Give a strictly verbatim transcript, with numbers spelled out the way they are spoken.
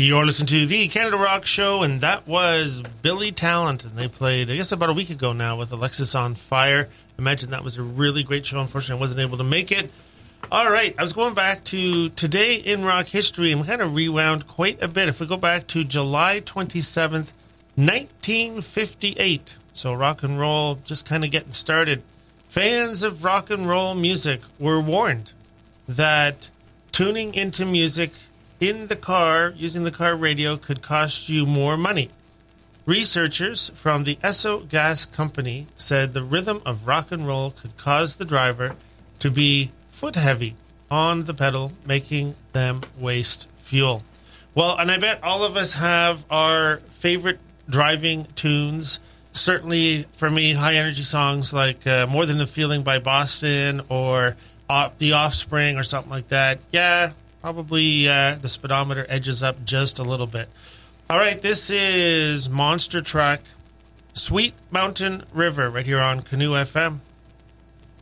You're listening to the Canada Rock Show, and that was Billy Talent. And they played, I guess, about a week ago now with Alexis on Fire. I imagine that was a really great show. Unfortunately, I wasn't able to make it. All right, I was going back to today in rock history, and we kind of rewound quite a bit. If we go back to July twenty-seventh, nineteen fifty-eight, so rock and roll just kind of getting started. Fans of rock and roll music were warned that tuning into music in the car, using the car radio, could cost you more money. Researchers from the Esso Gas Company said the rhythm of rock and roll could cause the driver to be foot heavy on the pedal, making them waste fuel. Well, and I bet all of us have our favorite driving tunes. Certainly, for me, high-energy songs like uh, More Than a Feeling by Boston or uh, The Offspring or something like that. Yeah, probably uh, the speedometer edges up just a little bit. All right, this is Monster Truck, Sweet Mountain River, right here on Canoe F M.